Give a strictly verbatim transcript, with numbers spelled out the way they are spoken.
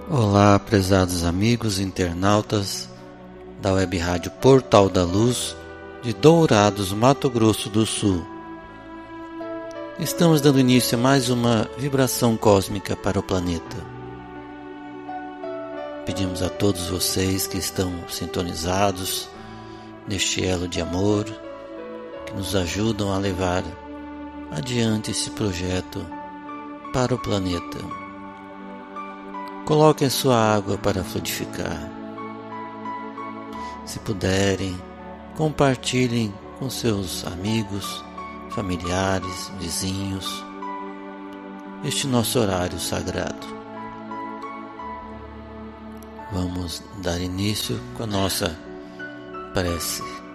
Olá, prezados amigos internautas da Web Rádio Portal da Luz de Dourados, Mato Grosso do Sul. Estamos dando início a mais uma vibração cósmica para o planeta. Pedimos a todos vocês que estão sintonizados neste elo de amor, que nos ajudam a levar adiante esse projeto para o planeta. Coloquem sua água para fluidificar. Se puderem, compartilhem com seus amigos, familiares, vizinhos, este nosso horário sagrado. Vamos dar início com a nossa prece.